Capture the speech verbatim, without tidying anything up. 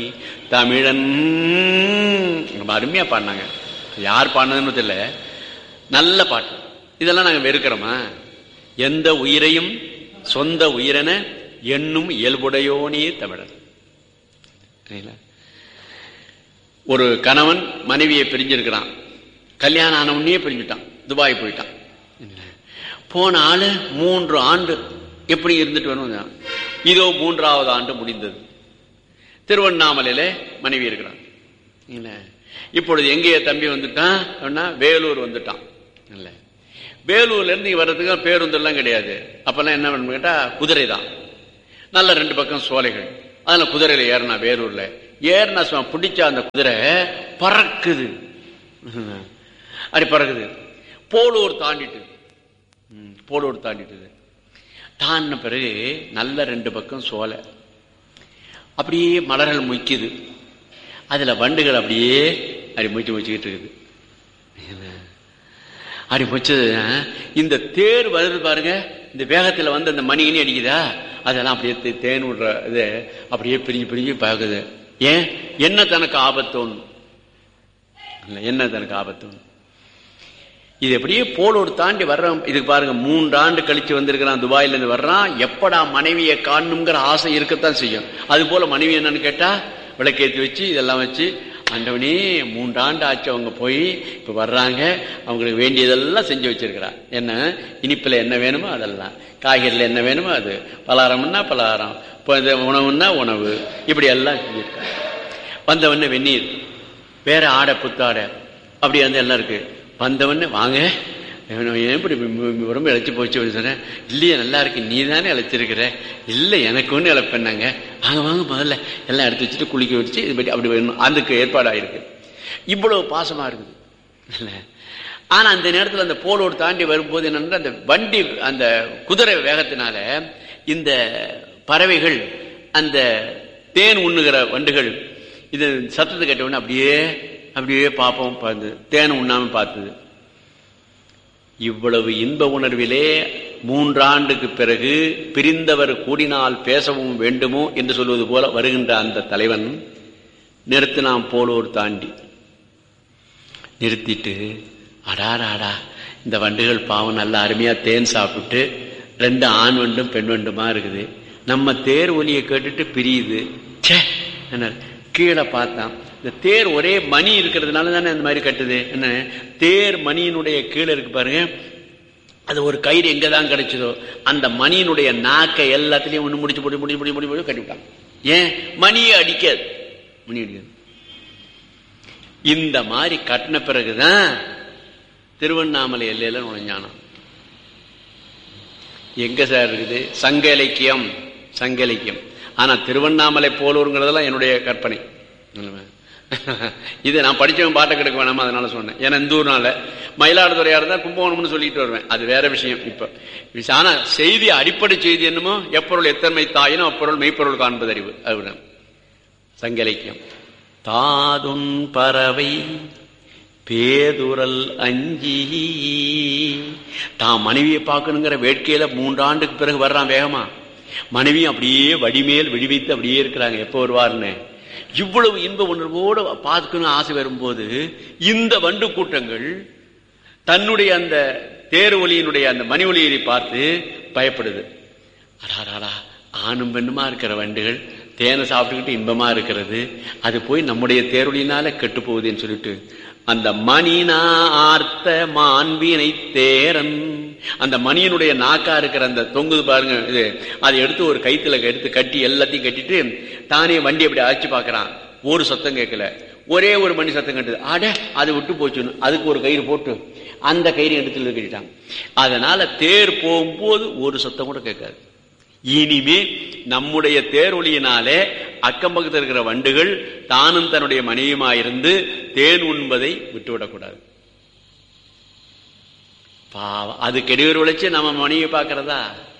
தமிழன் அருமையா பாடினாங்க. யார் பாடினதுன்னு தெரியல, நல்ல பாட்டு. இதெல்லாம் நாங்க வெறுக்கிறோமா? எந்த உயிரையும் சொந்த உயிரென எண்ணும் இயல்புடையோனே தமிழன். ஒரு கணவன் மனைவியை பிரிஞ்சிருக்கிறான், கல்யாணம் ஆன உடனே பிரிஞ்சுட்டான், துபாய் போயிட்டான். போன ஆளு மூன்று ஆண்டு எப்படி இருந்துட்டு வேணும். இதோ மூன்றாவது ஆண்டு முடிந்தது. திருவண்ணாமலையில மனைவி இருக்கிறான். இப்பொழுது எங்கேயே தம்பி வந்துட்டான், வேலூர் வந்துட்டான். இல்ல, வேலூர்ல இருந்து வர்றதுக்கு பேருந்து எல்லாம் கிடையாது. அப்பெல்லாம் என்ன பண்ணு கேட்டா குதிரை தான். நல்ல ரெண்டு பக்கம் சோலைகள். அதுல குதிரையில ஏறினா, வேலூர்ல ஏறினா பிடிச்சா அந்த குதிரை பறக்குது, அப்படி பறக்குது. போலூர் தாண்டிட்டு போலூர் தாண்டிட்டு தாண்டின பிறகு நல்ல ரெண்டு பக்கம் சோலை, அப்படியே மலர்கள் முய்க்குது. அதுல வண்டுகள் அப்படியே அப்படி முயற்சி முயற்சிக்கிட்டு இருக்குது. அப்படி முச்சது. இந்த தேர் வருது பாருங்க, இந்த வேகத்துல வந்து அந்த மணிகினி அடிக்குதா, அதெல்லாம் அப்படியே தேன் விடுற இது அப்படியே பிரிஞ்சு பிரிஞ்சு பார்க்குது. ஏன்? என்ன தனக்கு ஆபத்தோன்னு, என்ன தனக்கு ஆபத்தோன்னு. இது எப்படியே போலோடு தாண்டி வர்றான். இதுக்கு பாருங்க, மூன்று ஆண்டு கழிச்சு வந்திருக்கிறான், துபாயில இருந்து வர்றான். எப்படா மனைவியை காணுங்கிற ஆசை இருக்கத்தான் செய்யும். அது போல மனைவி என்னன்னு கேட்டா விளக்கேற்றி வச்சு இதெல்லாம் வச்சு, ஆண்டவனே மூன்றாண்டு ஆச்சு அவங்க போய் இப்ப வர்றாங்க, அவங்களுக்கு வேண்டியதெல்லாம் செஞ்சு வச்சிருக்கிறான். என்ன இனிப்புல என்ன வேணுமோ அதெல்லாம், காய்கறில என்ன வேணுமோ அது, பலகாரம்னா பலகாரம், உணவுன்னா உணவு, இப்படி எல்லாம் செஞ்சிருக்காங்க. வந்தவொடனே வெந்நீர், வேற ஆடை புத்தாடை, அப்படி வந்து எல்லாம் இருக்கு. வந்தவொடனே வாங்க, எப்படி ரொம்ப இழைச்சி போச்சு சொன்னேன். இல்லையா, நல்லா இருக்கு, நீ தானே இழைச்சிருக்கிற. இல்லை, எனக்கு ஒன்று இழைப்பேன்னாங்க. வாங்க வாங்க, முதல்ல எல்லாம் எடுத்து வச்சுட்டு குளிக்க வச்சு இது பற்றி அப்படி வேணும், அதுக்கு ஏற்பாடாயிருக்கு. இவ்வளவு பாசமா இருக்குது இல்லை. ஆனா அந்த நேரத்தில் அந்த போலோடு தாண்டி வரும்போது என்னன்னா, அந்த வண்டி அந்த குதிரை வேகத்தினால இந்த பறவைகள், அந்த தேன் உண்ணுகிற வண்டுகள் இது சத்தத்தை கேட்ட உடனே அப்படியே அப்படியே பார்ப்போம், பார்த்து தேன் உண்ணாம பார்த்தது. இவ்வளவு இன்ப உணர்விலே மூன்றாண்டுக்கு பிறகு பிரிந்தவர் கூடினால் பேசவும் வேண்டுமோ என்று சொல்வது போல வருகின்ற அந்த தலைவன் நிறுத்தினான். போலோர் தாண்டி நிறுத்திட்டு, அடாராடா இந்த வண்டுகள் பாவம் நல்ல அருமையா தேன் சாப்பிட்டு ரெண்டு ஆண் வண்டும் பெண் வண்டுமா இருக்குது, நம்ம தேர் ஒலியை கேட்டுட்டு பிரியுது. சே, என்ன கீழே பார்த்தான். இந்த தேர் ஒரே மணி இருக்கிறதுனால தானே அந்த மாதிரி கட்டுது. என்ன தேர் மணியினுடைய கீழே இருக்கு பாருங்க, அது ஒரு கயிறு எங்கதான் கிடைச்சதோ அந்த மணியினுடைய நாக்கை எல்லாத்திலையும் ஒண்ணு முடிச்சு போட்டு முடிச்சு முடிச்சு முடிச்சு கட்டிவிட்டான். ஏன்? மணியை அடிக்காது, மணி அடிக்காது. இந்த மாதிரி கட்டின பிறகுதான் திருவண்ணாமலை எல்லையில நுழைஞ்சானாம். எங்க சார் இருக்குது? சங்க இலக்கியம், சங்க இலக்கியம். ஆனா திருவண்ணாமலை போலூருங்கிறதெல்லாம் என்னுடைய கற்பனை. இது நான் படிச்சவன் பாட்டை கிடைக்க வேணாமா, அதனால சொன்னேன். ஏன்னா இந்த ஊர்னால மயிலாடுதுறையா இருந்தா கும்பகோணம்னு சொல்லிட்டு வருவேன், அது வேற விஷயம். இப்ப ஆனா செய்தி, அடிப்படை செய்தி என்னமோ, எப்பொருள் எத்தன்மை தாயினும் அப்பொருள் மெய்ப்பொருள் காண்பது அறிவு. அது சங்க இலக்கியம். தாதுன் பறவை பேதுரல் அஞ்சி, தான் மனைவியை பார்க்கணுங்கிற வேட்கையில மூன்றாண்டுக்கு பிறகு வர்றான் வேகமா. மனைவியும் அப்படியே வடிமேல் விழிவைத்து அப்படியே இருக்கிறாங்க, எப்போ வருவார்னு. இவ்வளவு இன்ப உணர்வோடு பார்க்கணும் ஆசை வரும்போது இந்த வண்டு கூட்டங்கள் தன்னுடைய அந்த தேர் ஒலியினுடைய அந்த மணி ஒலியை பார்த்து பயப்படுது. அடாராடா, ஆணும் பெண்ணுமா இருக்கிற வண்டுகள் தேனை சாப்பிட்டுக்கிட்டு இன்பமா இருக்கிறது, அது போய் நம்முடைய தேரொலியினால கெட்டு போகுதுன்னு சொல்லிட்டு அந்த மணினா ஆர்த்த மாண்பினை தேரன், அந்த மணியினுடைய நாக்கா இருக்கிற அந்த தொங்குது பாருங்க, இது அதை எடுத்து ஒரு கைத்துல எடுத்து கட்டி எல்லாத்தையும் கட்டிட்டு தானே வண்டி அப்படி அழைச்சு பாக்குறான். ஒரு சத்தம் கேட்கல, ஒரே ஒரு மணி சத்தம் கட்டுது. ஆட அது விட்டு போச்சுன்னு அதுக்கு ஒரு கயிறு போட்டு அந்த கயிறு எடுத்துல கட்டிட்டாங்க. அதனால தேர் போகும்போது ஒரு சத்தம் கூட கேட்காது. இனிமே நம்முடைய தேரொலியினாலே அக்கம் பக்கத்தில் இருக்கிற வண்டுகள் தானும் தன்னுடைய மனைவியுமாயிருந்து தேன் உண்பதை விட்டுவிடக்கூடாது. பாவம், அது கெடுவர் உழைச்சு நம்ம மனைவியை பார்க்கிறதா?